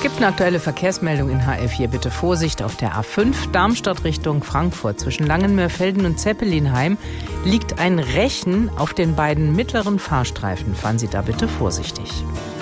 Gibt eine aktuelle Verkehrsmeldung in HR4. Bitte Vorsicht auf der A5 Darmstadt Richtung Frankfurt. Zwischen Langenmörfelden und Zeppelinheim liegt ein Rechen auf den beiden mittleren Fahrstreifen. Fahren Sie da bitte vorsichtig.